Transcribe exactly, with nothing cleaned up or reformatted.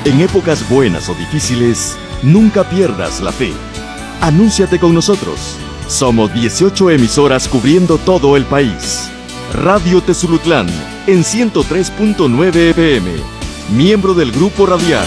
En épocas buenas o difíciles, nunca pierdas la fe. Anúnciate con nosotros. Somos dieciocho emisoras cubriendo todo el país. Radio Tezulutlán en ciento tres punto nueve F M, miembro del Grupo Radial